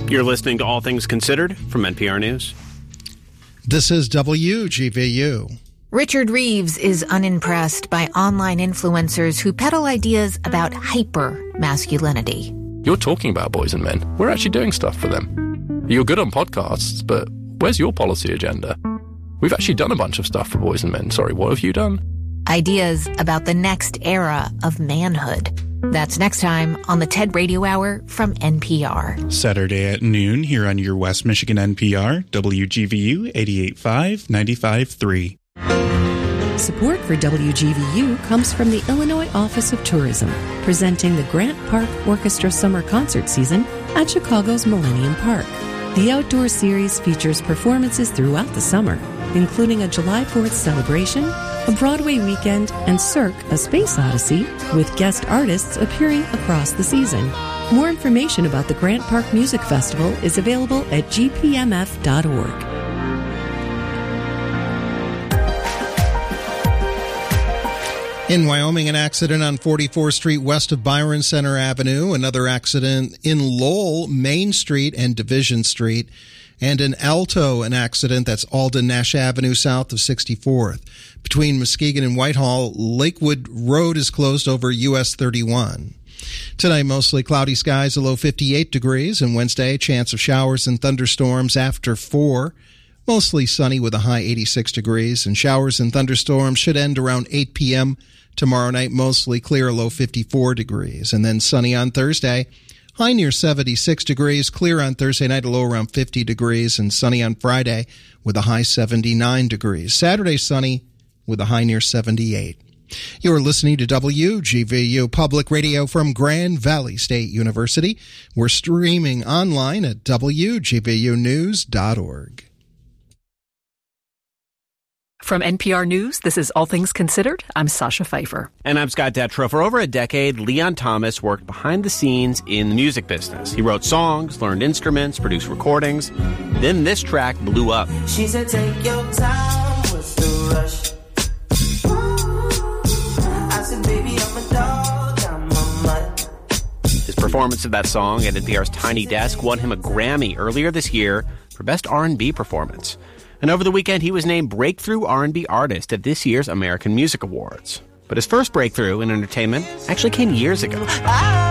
You're listening to All Things Considered from NPR News. This is WGVU. Richard Reeves is unimpressed by online influencers who peddle ideas about hyper-masculinity. You're talking about boys and men. We're actually doing stuff for them. You're good on podcasts, but where's your policy agenda? We've actually done a bunch of stuff for boys and men. Sorry, what have you done? Ideas about the next era of manhood. That's next time on the TED Radio Hour from NPR. Saturday at noon here on your West Michigan NPR, WGVU 88.5, 95.3. Support for WGVU comes from the Illinois Office of Tourism, presenting the Grant Park Orchestra Summer Concert Season at Chicago's Millennium Park. The outdoor series features performances throughout the summer, including a July 4th celebration, a Broadway weekend, and Cirque, a space odyssey, with guest artists appearing across the season. More information about the Grant Park Music Festival is available at gpmf.org. In Wyoming, an accident on 44th Street west of Byron Center Avenue, another accident in Lowell, Main Street and Division Street, and in Alto, an accident that's Alden Nash Avenue south of 64th. Between Muskegon and Whitehall, Lakewood Road is closed over US 31. Tonight, mostly cloudy skies, a low 58 degrees, and Wednesday, chance of showers and thunderstorms after 4. Mostly sunny with a high 86 degrees, and showers and thunderstorms should end around 8 p.m. Tomorrow night, mostly clear, low 54 degrees. And then sunny on Thursday, high near 76 degrees, clear on Thursday night, a low around 50 degrees, and sunny on Friday with a high 79 degrees. Saturday, sunny with a high near 78. You're listening to WGVU Public Radio from Grand Valley State University. We're streaming online at WGVUnews.org. From NPR News, this is All Things Considered. I'm Sasha Pfeiffer. And I'm Scott Detrow. For over a decade, Leon Thomas worked behind the scenes in the music business. He wrote songs, learned instruments, produced recordings. Then this track blew up. She said, take your time, what's the rush? I said, baby, I'm a dog, I'm a mutt. His performance of that song at NPR's Tiny Desk won him a Grammy earlier this year for Best R&B Performance. And over the weekend, he was named Breakthrough R&B Artist at this year's American Music Awards. But his first breakthrough in entertainment actually came years ago.